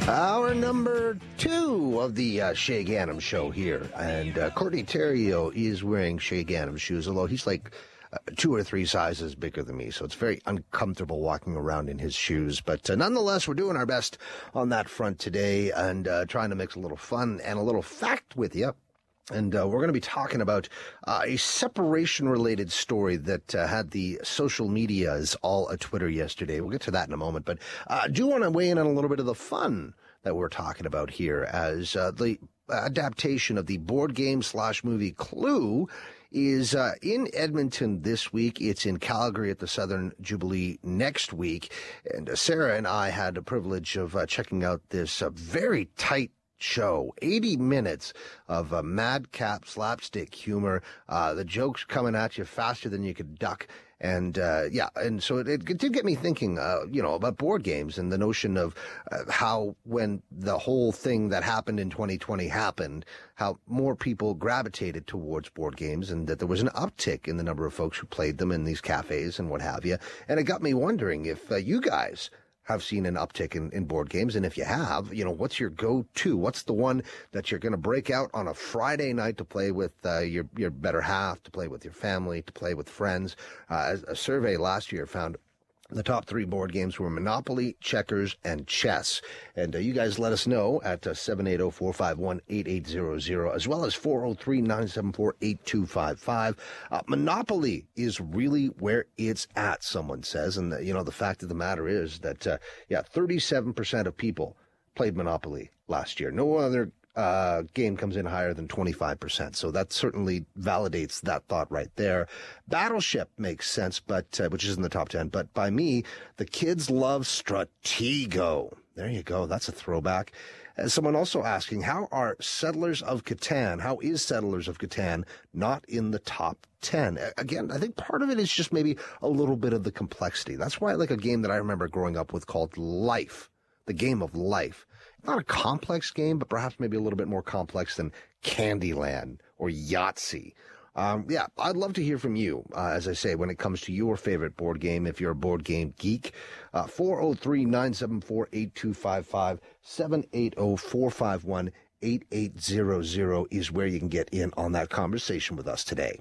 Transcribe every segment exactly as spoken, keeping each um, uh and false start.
Hour number two of the uh, Shay Ganem show here. And uh, Courtney Theriault is wearing Shay Ganem shoes, although he's like uh, two or three sizes bigger than me, so it's very uncomfortable walking around in his shoes. But uh, nonetheless, we're doing our best on that front today and uh, trying to mix a little fun and a little fact with you. And uh, we're going to be talking about uh, a separation-related story that uh, had the social medias all a Twitter yesterday. We'll get to that in a moment. But uh, I do want to weigh in on a little bit of the fun that we're talking about here as uh, the adaptation of the board game slash movie Clue is uh, in Edmonton this week. It's in Calgary at the Southern Jubilee next week. And uh, Sarah and I had the privilege of uh, checking out this uh, very tight show, eighty minutes of uh, madcap slapstick humor, uh, the jokes coming at you faster than you could duck. And, uh, yeah, and so it, it did get me thinking, uh, you know, about board games and the notion of uh, how when the whole thing that happened in twenty twenty happened, how more people gravitated towards board games and that there was an uptick in the number of folks who played them in these cafes and what have you. And it got me wondering if uh, you guys have seen an uptick in, in board games. And if you have, you know, what's your go-to? What's the one that you're going to break out on a Friday night to play with uh, your, your better half, to play with your family, to play with friends? Uh, a survey last year found the top three board games were Monopoly, checkers, and chess. And uh, you guys let us know at uh, seven eight zero, four five one, eight eight zero zero, as well as four zero three, nine seven four, eight two five five. Uh, Monopoly is really where it's at, someone says. And, uh, you know, the fact of the matter is that, uh, yeah, thirty-seven percent of people played Monopoly last year. No other Uh, game comes in higher than twenty-five percent. So that certainly validates that thought right there. Battleship makes sense, but uh, which is in the top ten. But by me, the kids love Stratego. There you go. That's a throwback. Uh, someone also asking, how are Settlers of Catan, how is Settlers of Catan not in the top ten? Again, I think part of it is just maybe a little bit of the complexity. That's why I like a game that I remember growing up with called Life, the game of life. Not a complex game, but perhaps maybe a little bit more complex than Candyland or Yahtzee. Um, yeah, I'd love to hear from you, uh, as I say, when it comes to your favorite board game, if you're a board game geek. Uh, four oh three, nine seven four, eight two five five, seven eight zero, four five one, eight eight zero zero is where you can get in on that conversation with us today.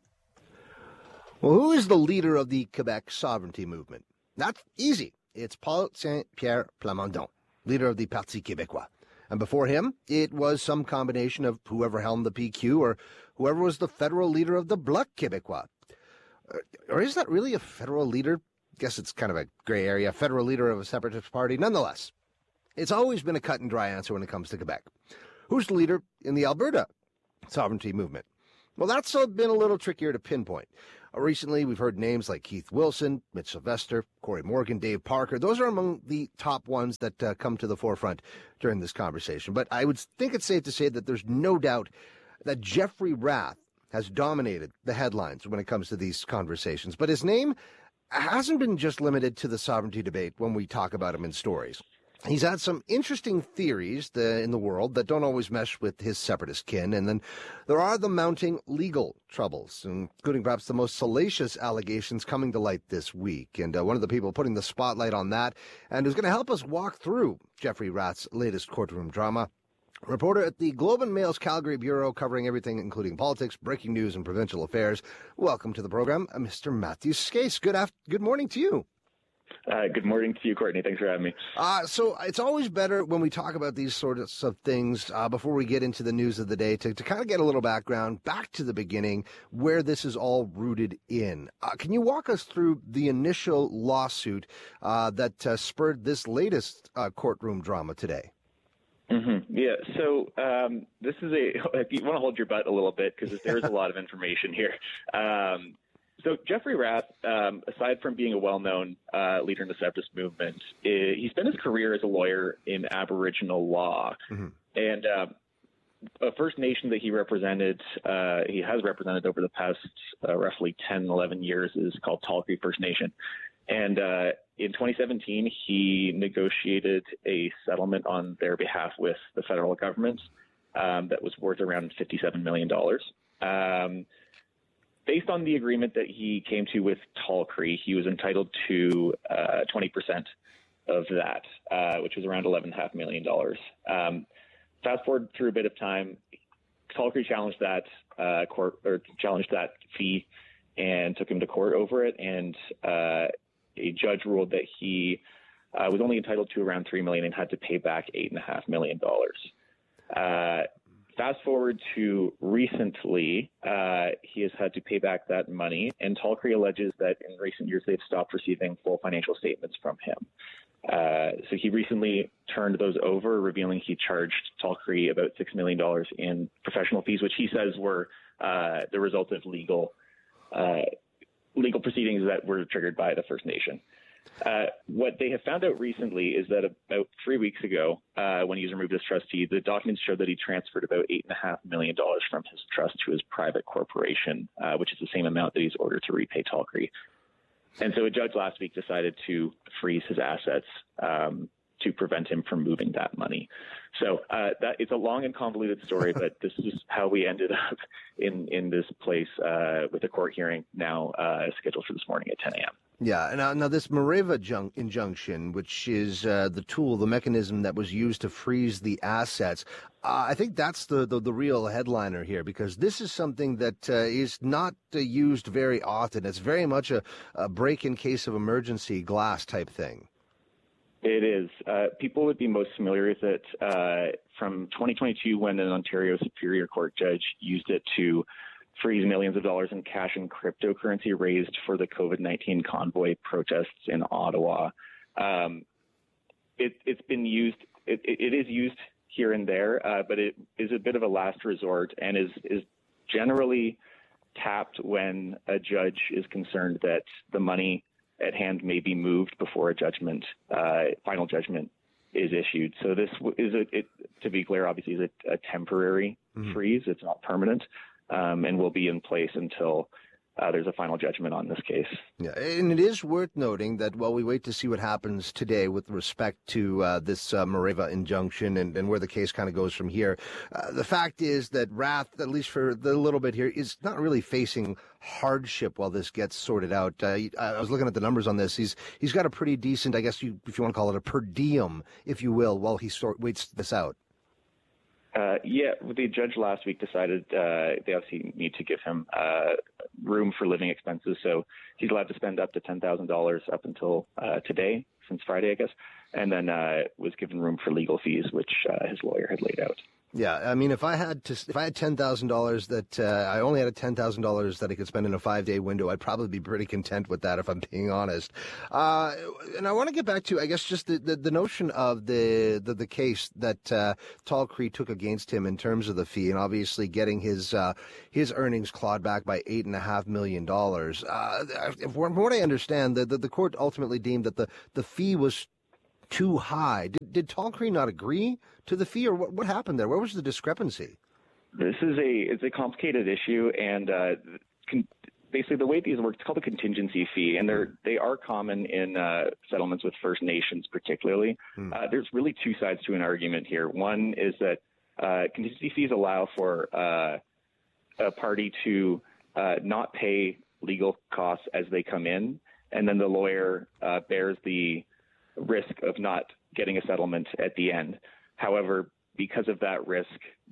Well, who is the leader of the Quebec sovereignty movement? That's easy. It's Paul Saint-Pierre Plamondon, leader of the Parti Québécois. And before him, it was some combination of whoever helmed the P Q or whoever was the federal leader of the Bloc Québécois. Or is that really a federal leader? Guess it's kind of a gray area, federal leader of a separatist party. Nonetheless, it's always been a cut and dry answer when it comes to Quebec. Who's the leader in the Alberta sovereignty movement? Well, that's been a little trickier to pinpoint. Recently, we've heard names like Keith Wilson, Mitch Sylvester, Corey Morgan, Dave Parker. Those are among the top ones that uh, come to the forefront during this conversation. But I would think it's safe to say that there's no doubt that Jeffrey Rath has dominated the headlines when it comes to these conversations. But his name hasn't been just limited to the sovereignty debate when we talk about him in stories. He's had some interesting theories the, in the world that don't always mesh with his separatist kin. And then there are the mounting legal troubles, including perhaps the most salacious allegations coming to light this week. And uh, one of the people putting the spotlight on that and who's going to help us walk through Jeffrey Rath's latest courtroom drama, reporter at the Globe and Mail's Calgary Bureau, covering everything, including politics, breaking news, and provincial affairs. Welcome to the program, Mister Matthew Skase. Good after- good morning to you. Uh, good morning to you, Courtney. Thanks for having me. Uh, so it's always better when we talk about these sorts of things uh, before we get into the news of the day to, to kind of get a little background back to the beginning where this is all rooted in. Uh, can you walk us through the initial lawsuit uh, that uh, spurred this latest uh, courtroom drama today? Mm-hmm. Yeah, so um, this is a, if you want to hold your butt a little bit, because there's a lot of information here. Um, So Jeffrey Rath, um, aside from being a well-known uh, leader in the separatist movement, uh, he spent his career as a lawyer in Aboriginal law. Mm-hmm. And uh, a First Nation that he represented, uh, he has represented over the past uh, roughly ten, eleven years, is called Tall Creek First Nation. And uh, in twenty seventeen, he negotiated a settlement on their behalf with the federal government um, that was worth around fifty-seven million dollars. Um Based on the agreement that he came to with Tall Creek, he was entitled to uh, twenty percent of that, uh, which was around eleven point five million dollars. Um, fast forward through a bit of time, Tallcree challenged that uh, court or challenged that fee and took him to court over it, and uh, a judge ruled that he uh, was only entitled to around three million dollars and had to pay back eight point five million dollars. Uh, fast forward to recently, uh, he has had to pay back that money, and Tallcree alleges that in recent years they've stopped receiving full financial statements from him. Uh, so he recently turned those over, revealing he charged Tallcree about six million dollars in professional fees, which he says were uh, the result of legal uh, legal proceedings that were triggered by the First Nation. Uh, what they have found out recently is that about three weeks ago, uh, when he was removed as trustee, the documents showed that he transferred about eight point five million dollars from his trust to his private corporation, uh, which is the same amount that he's ordered to repay Tallcree. And so a judge last week decided to freeze his assets um, to prevent him from moving that money. So uh, that it's a long and convoluted story, but this is how we ended up in, in this place uh, with a court hearing now uh, scheduled for this morning at ten a.m. Yeah, now, now this Mareva jun- injunction, which is uh, the tool, the mechanism that was used to freeze the assets, uh, I think that's the, the, the real headliner here, because this is something that uh, is not uh, used very often. It's very much a, a break in case of emergency glass type thing. It is. Uh, people would be most familiar with it uh, from twenty twenty-two when an Ontario Superior Court judge used it to freeze millions of dollars in cash and cryptocurrency raised for the COVID nineteen convoy protests in Ottawa. Um, it, it's been used, it, it is used here and there, uh, but it is a bit of a last resort and is, is generally tapped when a judge is concerned that the money at hand may be moved before a judgment, uh, final judgment is issued. So this is, a, it, to be clear, obviously is a, a temporary mm-hmm. freeze. It's not permanent. Um, and will be in place until uh, there's a final judgment on this case. Yeah, and it is worth noting that while we wait to see what happens today with respect to uh, this uh, Mareva injunction and, and where the case kind of goes from here, uh, the fact is that Rath, at least for the little bit here, is not really facing hardship while this gets sorted out. Uh, I was looking at the numbers on this. He's he's got a pretty decent, I guess you, if you want to call it a per diem, if you will, while he sort, waits this out. Uh, yeah, the judge last week decided uh, they obviously need to give him uh, room for living expenses. So he's allowed to spend up to ten thousand dollars up until uh, today, since Friday, I guess, and then uh, was given room for legal fees, which uh, his lawyer had laid out. Yeah, I mean, if I had to, if I had ten thousand dollars that uh, I only had ten thousand dollars that I could spend in a five-day window, I'd probably be pretty content with that, if I'm being honest. Uh, and I want to get back to, I guess, just the, the, the notion of the, the the case that uh, Tallcree took against him in terms of the fee, and obviously getting his uh, his earnings clawed back by eight and a half million dollars. Uh, from what I understand, the, the the court ultimately deemed that the the fee was too high. Did, did Tallcree not agree to the fee, or what, what happened there? Where was the discrepancy? This is a it's a complicated issue, and uh, con- basically the way these work, it's called a contingency fee, and they're they are common in uh, settlements with First Nations, particularly. Hmm. Uh, there's really two sides to an argument here. One is that uh, contingency fees allow for uh, a party to uh, not pay legal costs as they come in, and then the lawyer uh, bears the risk of not getting a settlement at the end. However, because of that risk,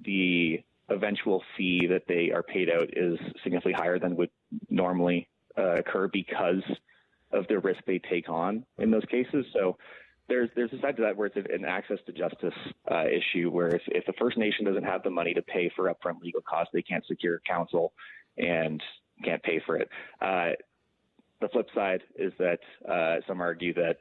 the eventual fee that they are paid out is significantly higher than would normally uh, occur because of the risk they take on in those cases. So there's there's a side to that where it's an access to justice uh, issue, where if, if the First Nation doesn't have the money to pay for upfront legal costs, they can't secure counsel and can't pay for it. Uh, the flip side is that uh, some argue that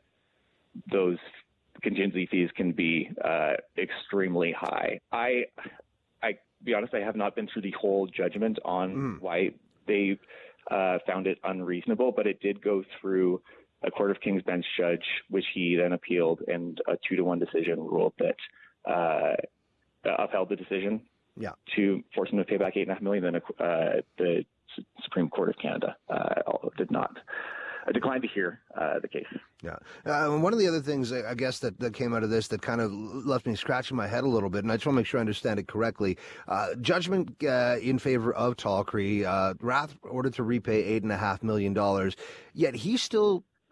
those contingency fees can be uh, extremely high. I, I, be honest, I have not been through the whole judgment on mm. why they uh, found it unreasonable, but it did go through a Court of King's Bench judge, which he then appealed, and a two to one decision ruled that uh, upheld the decision yeah. to force him to pay back eight and a half million. Then uh, the Supreme Court of Canada uh, did not. I declined to hear uh, the case. Yeah. Uh, one of the other things, I guess, that, that came out of this that kind of left me scratching my head a little bit, and I just want to make sure I understand it correctly. Uh, judgment uh, in favor of Tallcree, uh, Rath ordered to repay eight point five million dollars, yet he still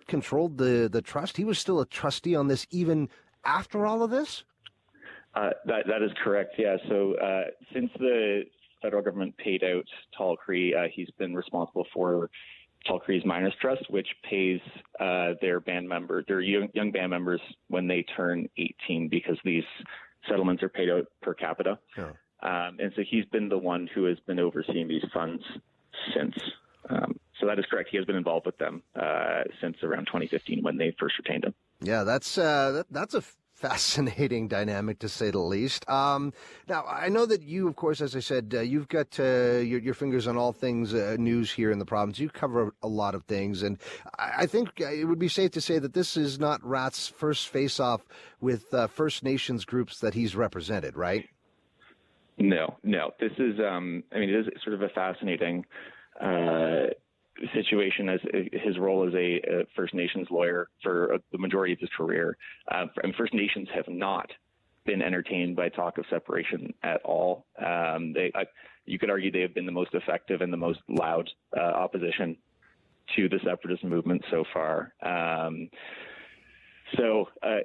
controlled the, the trust? He was still a trustee on this even after all of this? Uh, that that is correct. Yeah. So uh, since the federal government paid out Tall Cree, uh, he's been responsible for Tall Cree's Miners Trust, which pays uh, their band member, their young, young band members when they turn eighteen, because these settlements are paid out per capita. Oh. Um, and so he's been the one who has been overseeing these funds since. Um, so that is correct. He has been involved with them uh, since around twenty fifteen when they first retained him. Yeah, that's uh, that, that's a fascinating dynamic, to say the least. Um, now, I know that you, of course, as I said, uh, you've got uh, your, your fingers on all things uh, news here in the province. You cover a lot of things, and I, I think it would be safe to say that this is not Rath's first face-off with uh, First Nations groups that he's represented, right? No, no. This is, um, I mean, it is sort of a fascinating uh, situation, as his role as a, a First Nations lawyer for the majority of his career. Uh, and First Nations have not been entertained by talk of separation at all. Um, they, I, you could argue they have been the most effective and the most loud uh, opposition to the separatist movement so far. Um, so, uh,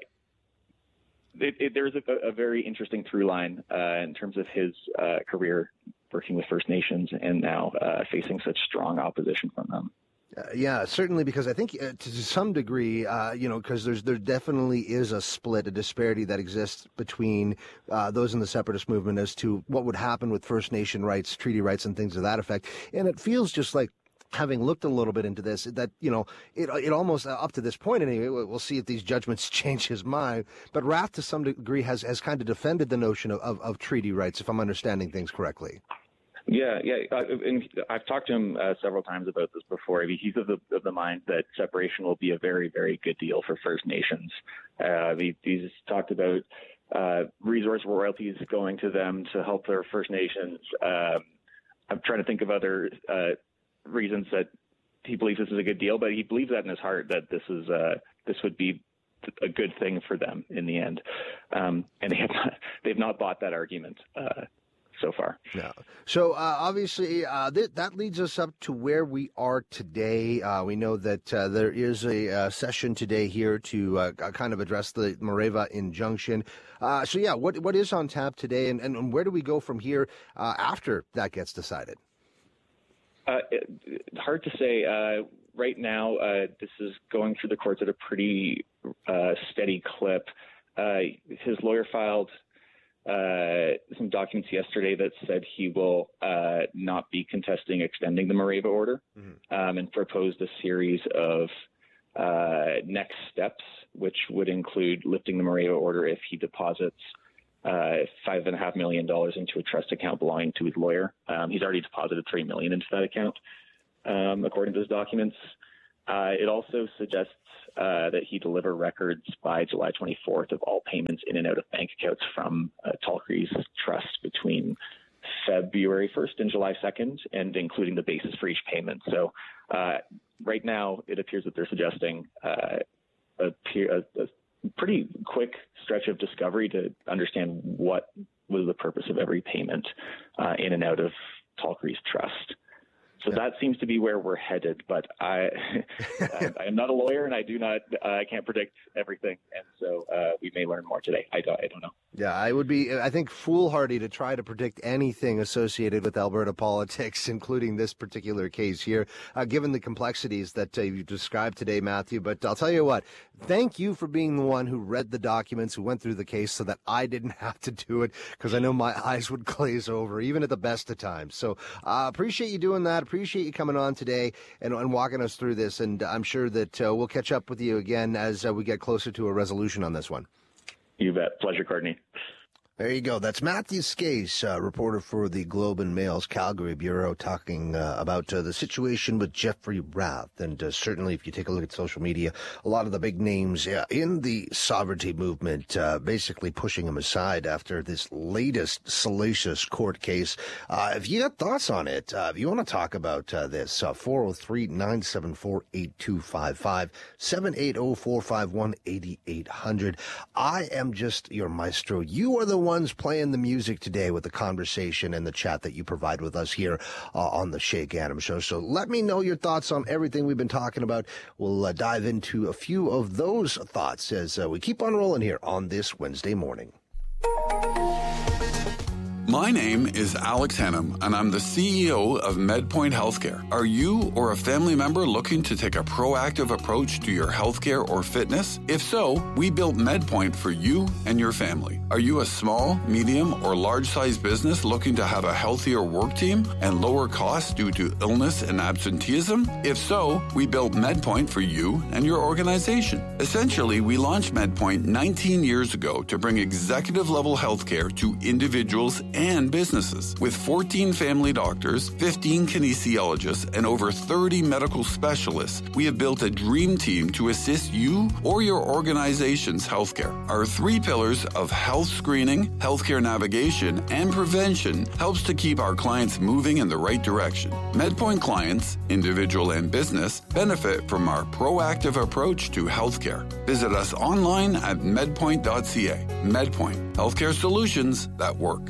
It, it, there's a, a very interesting through line uh, in terms of his uh, career working with First Nations and now uh, facing such strong opposition from them. Uh, yeah, certainly, because I think uh, to some degree, uh, you know, because there's there definitely is a split, a disparity that exists between uh, those in the separatist movement as to what would happen with First Nation rights, treaty rights, and things of that effect. And it feels just like, having looked a little bit into this, that, you know, it it almost, uh, up to this point anyway, we'll see if these judgments change his mind, but Rath to some degree has, has kind of defended the notion of, of, of treaty rights, if I'm understanding things correctly. Yeah, yeah, uh, and I've talked to him uh, several times about this before. I mean, he's of the, of the mind that separation will be a very, very good deal for First Nations. Uh, he, he's talked about uh, resource royalties going to them to help their First Nations. Um, I'm trying to think of other uh, reasons that he believes this is a good deal, but he believes that in his heart, that this is uh, this would be a good thing for them in the end. Um, and they have not, they've not bought that argument uh, so far. Yeah. So uh, obviously uh, th- that leads us up to where we are today. Uh, we know that uh, there is a uh, session today here to uh, kind of address the Mareva injunction. Uh, so yeah, what what is on tap today, and, and where do we go from here uh, after that gets decided? Uh, it, hard to say. Uh, right now, uh, this is going through the courts at a pretty uh, steady clip. Uh, his lawyer filed uh, some documents yesterday that said he will uh, not be contesting extending the Mareva order, mm-hmm. um, and proposed a series of uh, next steps, which would include lifting the Mareva order if he deposits Uh, five and a half million dollars into a trust account belonging to his lawyer. Um, he's already deposited three million into that account, um, according to his documents. Uh, it also suggests uh, that he deliver records by July twenty-fourth of all payments in and out of bank accounts from uh, Tall Cree's trust between February first and July second, and including the basis for each payment. So uh, right now, it appears that they're suggesting uh, a, a, a pretty quick stretch of discovery to understand what was the purpose of every payment uh, in and out of Tall Cree's trust. So yeah. That seems to be where we're headed, but I, I, I am not a lawyer, and I do not, uh, I can't predict everything, and so uh, we may learn more today. I don't, I don't know. Yeah, I would be, I think, foolhardy to try to predict anything associated with Alberta politics, including this particular case here, uh, given the complexities that uh, you described today, Matthew. But I'll tell you what, thank you for being the one who read the documents, who went through the case so that I didn't have to do it, because I know my eyes would glaze over, even at the best of times. So I uh, appreciate you doing that. Appreciate you coming on today and, and walking us through this. And I'm sure that uh, we'll catch up with you again as uh, we get closer to a resolution on this one. You bet. Pleasure, Courtney. There you go. That's Matthew Skase, uh, reporter for the Globe and Mail's Calgary Bureau, talking uh, about uh, the situation with Jeffrey Rath. And uh, certainly, if you take a look at social media, a lot of the big names uh, in the sovereignty movement uh, basically pushing him aside after this latest salacious court case. Uh, if you got thoughts on it, uh, if you want to talk about uh, this, uh, four oh three, nine seven four, eight two five five, seven eight zero, four five one, eight eight hundred. I am just your maestro. You are the ones playing the music today with the conversation and the chat that you provide with us here uh, on the Shay Ganam Show. So let me know your thoughts on everything we've been talking about. We'll uh, dive into a few of those thoughts as uh, we keep on rolling here on this Wednesday morning. My name is Alex Hannum, and I'm the C E O of MedPoint Healthcare. Are you or a family member looking to take a proactive approach to your healthcare or fitness? If so, we built MedPoint for you and your family. Are you a small, medium, or large-sized business looking to have a healthier work team and lower costs due to illness and absenteeism? If so, we built MedPoint for you and your organization. Essentially, we launched MedPoint nineteen years ago to bring executive-level healthcare to individuals and businesses. With fourteen family doctors, fifteen kinesiologists, and over thirty medical specialists, we have built a dream team to assist you or your organization's healthcare. Our three pillars of health screening, healthcare navigation, and prevention helps to keep our clients moving in the right direction. MedPoint clients, individual and business, benefit from our proactive approach to healthcare. Visit us online at medpoint dot c a. MedPoint, healthcare solutions that work.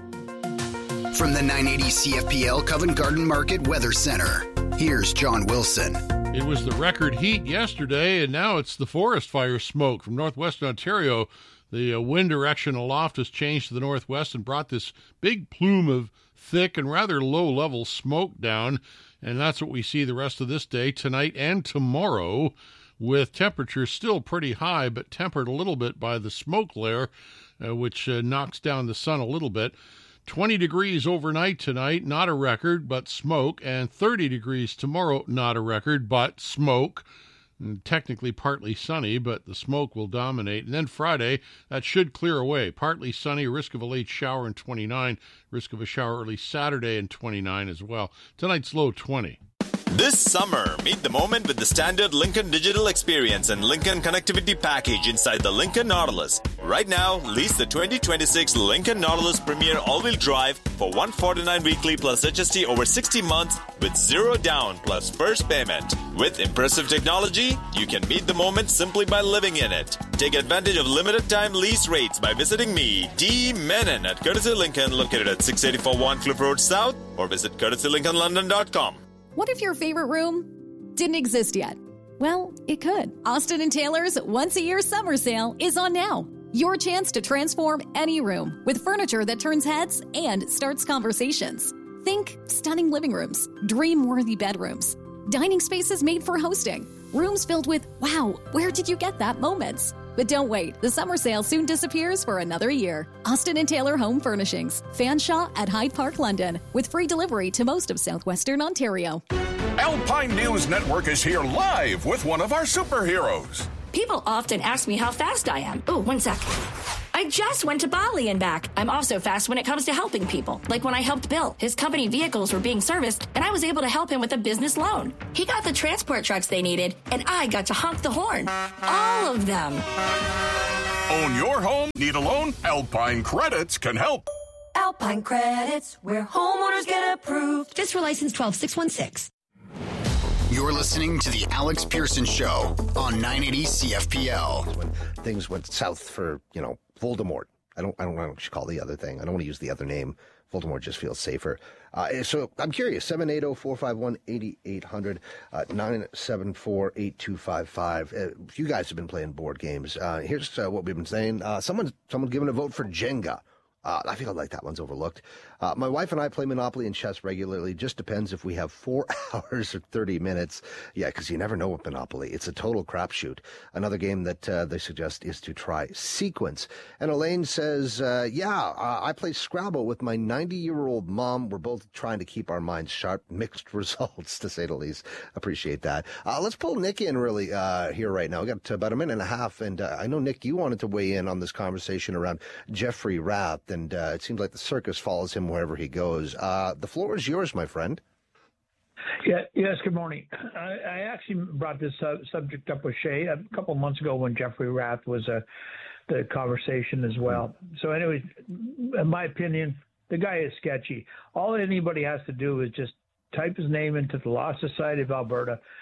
From the nine eighty C F P L Covent Garden Market Weather Center, here's John Wilson. It was the record heat yesterday, and now it's the forest fire smoke from northwestern Ontario. The uh, wind direction aloft has changed to the northwest and brought this big plume of thick and rather low-level smoke down, and that's what we see the rest of this day, tonight and tomorrow, with temperatures still pretty high, but tempered a little bit by the smoke layer, uh, which uh, knocks down the sun a little bit. twenty degrees overnight tonight, not a record, but smoke, and thirty degrees tomorrow, not a record, but smoke. And technically partly sunny, but the smoke will dominate. And then Friday, that should clear away. Partly sunny, risk of a late shower in twenty-nine, risk of a shower early Saturday in twenty-nine as well. Tonight's low twenty. This summer, meet the moment with the standard Lincoln Digital Experience and Lincoln Connectivity Package inside the Lincoln Nautilus. Right now, lease the twenty twenty-six Lincoln Nautilus Premier All-Wheel Drive for one hundred forty-nine dollars weekly plus H S T over sixty months with zero down plus first payment. With impressive technology, you can meet the moment simply by living in it. Take advantage of limited-time lease rates by visiting me, D. Menon, at Courtesy Lincoln, located at six eighty-four Warncliffe Road South, or visit courtesy lincoln london dot com. What if your favorite room didn't exist yet? Well, it could. Austin and Taylor's once-a-year summer sale is on now. Your chance to transform any room with furniture that turns heads and starts conversations. Think stunning living rooms, dream-worthy bedrooms, dining spaces made for hosting, rooms filled with, wow, where did you get that moments? But don't wait. The summer sale soon disappears for another year. Austin and Taylor Home Furnishings. Fanshawe at Hyde Park, London. With free delivery to most of southwestern Ontario. Alpine News Network is here live with one of our superheroes. People often ask me how fast I am. Oh, one sec. I just went to Bali and back. I'm also fast when it comes to helping people. Like when I helped Bill. His company vehicles were being serviced, and I was able to help him with a business loan. He got the transport trucks they needed, and I got to honk the horn. All of them. Own your home? Need a loan? Alpine Credits can help. Alpine Credits, where homeowners get approved. Fiscal license twelve six one six. You're listening to The Alex Pearson Show on nine eighty C F P L. When things went south for, you know, Voldemort. I don't I don't know what you call the other thing. I don't want to use the other name. Voldemort just feels safer. Uh, so I'm curious. seven eight zero, four five one, eight eight hundred, uh, nine seven four, eight two five five. Uh, you guys have been playing board games. Uh, here's uh, what we've been saying. Uh, someone's, someone's given a vote for Jenga. Uh, I feel like that one's overlooked. Uh, my wife and I play Monopoly and chess regularly. Just depends if we have four hours or thirty minutes. Yeah, because you never know with Monopoly. It's a total crapshoot. Another game that uh, they suggest is to try Sequence. And Elaine says, uh, yeah, uh, I play Scrabble with my ninety-year-old mom. We're both trying to keep our minds sharp. Mixed results, to say the least. Appreciate that. Uh, let's pull Nick in really uh, here right now. We got about a minute and a half. And uh, I know, Nick, you wanted to weigh in on this conversation around Jeffrey Rath. And uh, it seems like the circus follows him wherever he goes. Uh, the floor is yours, my friend. Yeah, yes, good morning. I, I actually brought this uh, subject up with Shay a couple of months ago when Jeffrey Rath was uh, the conversation as well. So anyways, in my opinion, the guy is sketchy. All anybody has to do is just type his name into the Law Society of Alberta,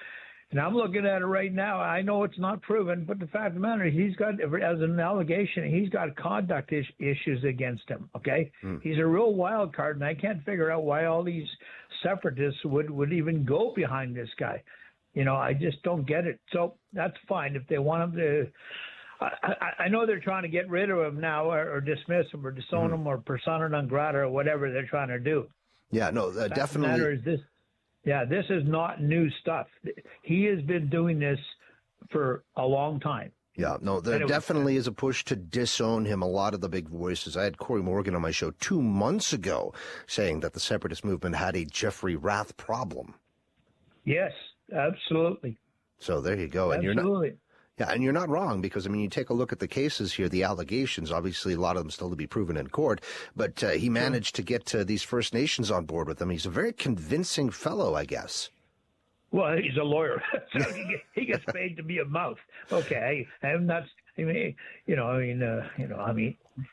And I'm looking at it right now. I know it's not proven, but the fact of the matter is he's got, as an allegation, he's got conduct is- issues against him, okay? Mm. He's a real wild card, and I can't figure out why all these separatists would, would even go behind this guy. You know, I just don't get it. So that's fine. If they want him to I, I, I know they're trying to get rid of him now or, or dismiss him or disown mm. him or persona non grata or whatever they're trying to do. Yeah, no, uh, definitely. Matter is this. Yeah, this is not new stuff. He has been doing this for a long time. Yeah, no, there anyway. definitely is a push to disown him. A lot of the big voices. I had Corey Morgan on my show two months ago saying that the separatist movement had a Jeffrey Rath problem. Yes, absolutely. So there you go. And absolutely. You're not, yeah, and you're not wrong because, I mean, you take a look at the cases here, the allegations, obviously a lot of them still to be proven in court, but uh, he managed to get uh, these First Nations on board with them. He's a very convincing fellow, I guess. Well, he's a lawyer, so he, gets, he gets paid to be a mouth. Okay, I, I'm not, I mean, you know, I mean, uh, you know, I mean,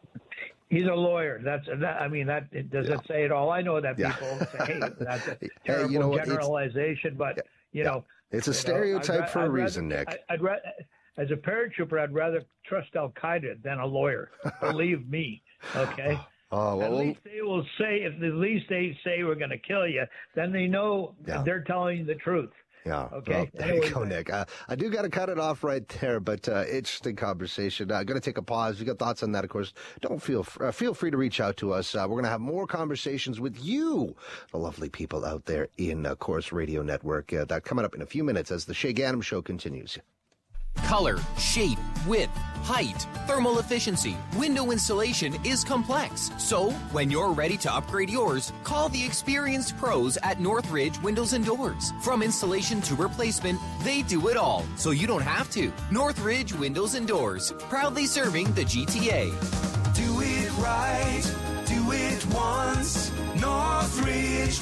he's a lawyer. That's, that, I mean, that does yeah. it say it all? I know that people yeah. say, hey, that's a terrible hey, you know, generalization, but, you yeah. know. It's a stereotype know, for a I'd reason, rather, Nick. I, I'd rather, as a paratrooper, I'd rather trust Al Qaeda than a lawyer. Believe me. Okay. Oh, well, at least they will say, if at least they say we're going to kill you, then they know yeah. they're telling you the truth. Yeah. Okay. Well, there anyway, you go, Nick. Uh, I do got to cut it off right there, but uh, interesting conversation. I'm uh, going to take a pause. If you got thoughts on that, of course, don't feel uh, feel free to reach out to us. Uh, we're going to have more conversations with you, the lovely people out there in uh, Corus Radio Network. Uh, that coming up in a few minutes as the Shay Ganem Show continues. Color, shape, width, height, thermal efficiency, window installation is complex. So, when you're ready to upgrade yours, call the experienced pros at Northridge Windows and Doors. From installation to replacement, they do it all, so you don't have to. Northridge Windows and Doors, proudly serving the G T A. Do it right, do it once, Northridge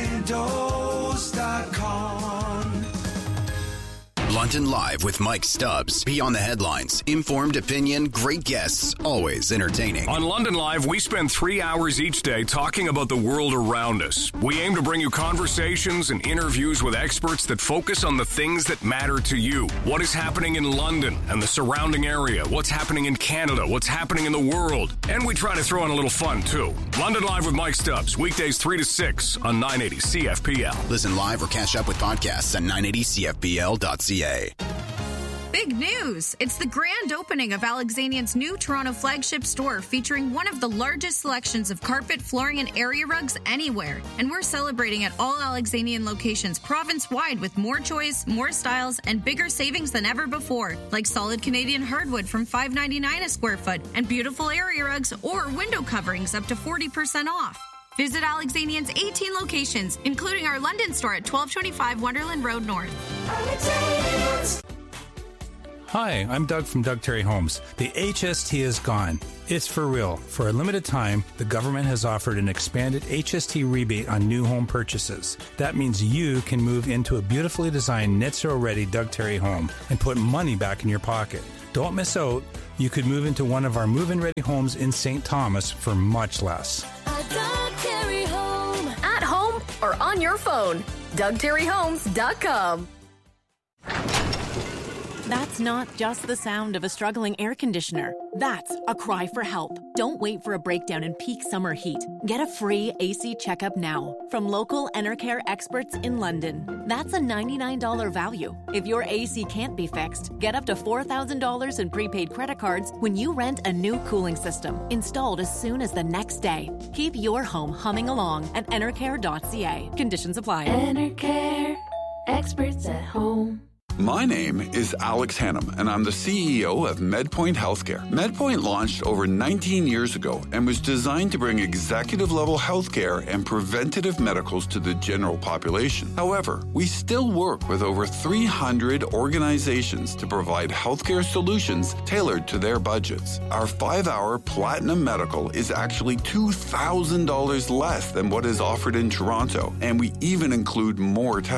Windows dot com. London Live with Mike Stubbs. Beyond the headlines. Informed opinion, great guests, always entertaining. On London Live, we spend three hours each day talking about the world around us. We aim to bring you conversations and interviews with experts that focus on the things that matter to you. What is happening in London and the surrounding area? What's happening in Canada? What's happening in the world? And we try to throw in a little fun, too. London Live with Mike Stubbs, weekdays three to six on nine eighty C F P L. Listen live or catch up with podcasts at nine eighty C F P L dot C A. Big news! It's the grand opening of Alexanian's new Toronto flagship store featuring one of the largest selections of carpet, flooring, and area rugs anywhere. And we're celebrating at all Alexanian locations province-wide with more choice, more styles, and bigger savings than ever before, like solid Canadian hardwood from five ninety-nine a square foot and beautiful area rugs or window coverings up to forty percent off. Visit Alexanian's eighteen locations, including our London store at twelve twenty-five Wonderland Road North. Hi, I'm Doug from Doug Terry Homes. The H S T is gone. It's for real. For a limited time, the government has offered an expanded H S T rebate on new home purchases. That means you can move into a beautifully designed net zero ready Doug Terry home and put money back in your pocket. Don't miss out. You could move into one of our move-in ready homes in Saint Thomas for much less. A Doug Terry home. At home or on your phone. Doug Terry Homes dot com. That's not just the sound of a struggling air conditioner. That's a cry for help. Don't wait for a breakdown in peak summer heat. Get a free A C checkup now from local Enercare experts in London. That's a ninety-nine dollars value. If your A C can't be fixed, get up to four thousand dollars in prepaid credit cards when you rent a new cooling system, installed as soon as the next day. Keep your home humming along at enercare dot c a. Conditions apply. Enercare, experts at home. My name is Alex Hannum, and I'm the C E O of MedPoint Healthcare. MedPoint launched over nineteen years ago and was designed to bring executive-level healthcare and preventative medicals to the general population. However, we still work with over three hundred organizations to provide healthcare solutions tailored to their budgets. Our five-hour Platinum Medical is actually two thousand dollars less than what is offered in Toronto, and we even include more testing.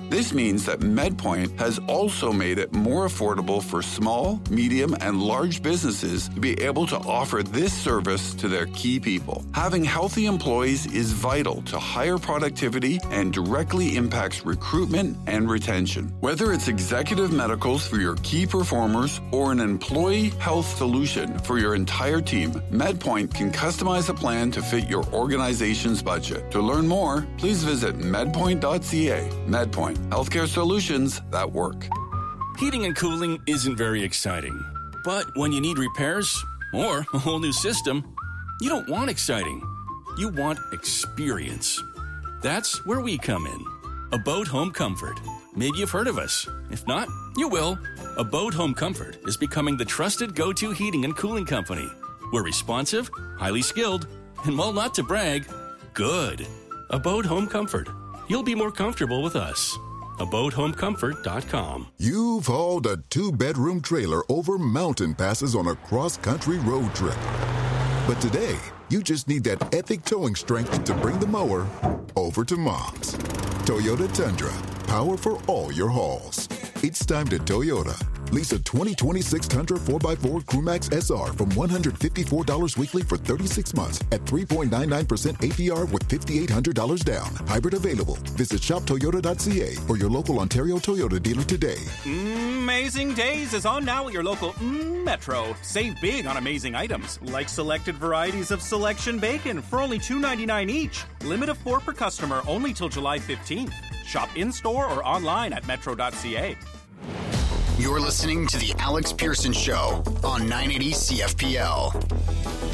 This means that MedPoint has also made it more affordable for small, medium, and large businesses to be able to offer this service to their key people. Having healthy employees is vital to higher productivity and directly impacts recruitment and retention. Whether it's executive medicals for your key performers or an employee health solution for your entire team, MedPoint can customize a plan to fit your organization's budget. To learn more, please visit medpoint dot c a. MedPoint, healthcare solutions that work. Heating and cooling isn't very exciting. But when you need repairs or a whole new system, you don't want exciting. You want experience. That's where we come in. Abode Home Comfort. Maybe you've heard of us. If not, you will. Abode Home Comfort is becoming the trusted go-to heating and cooling company. We're responsive, highly skilled, and while not to brag, good. Abode Home Comfort. You'll be more comfortable with us. abode home comfort dot com. You've hauled a two-bedroom trailer over mountain passes on a cross-country road trip. But today, you just need that epic towing strength to bring the mower over to Mom's. Toyota Tundra. Power for all your hauls. It's time to Toyota. Lease a twenty twenty-six Tundra four by four Crewmax S R from one hundred fifty-four dollars weekly for thirty-six months at three point nine nine percent A P R with five thousand eight hundred dollars down. Hybrid available. Visit shop toyota dot c a or your local Ontario Toyota dealer today. Amazing Days is on now at your local mm, Metro. Save big on amazing items, like selected varieties of Selection Bacon for only two ninety-nine each. Limit of four per customer only till July fifteenth. Shop in-store or online at metro dot c a. You're listening to The Alex Pearson Show on nine eighty C F P L.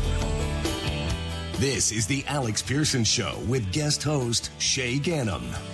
This is The Alex Pearson Show with guest host Shay Ganem.